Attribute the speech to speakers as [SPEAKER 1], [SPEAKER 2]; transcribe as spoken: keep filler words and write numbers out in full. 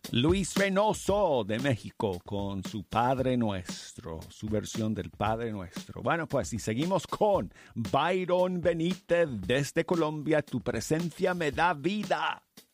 [SPEAKER 1] Luis Reynoso de México con su Padre Nuestro, su versión del Padre Nuestro. Bueno, pues y seguimos con Byron Benítez desde Colombia. Tu presencia me da vida.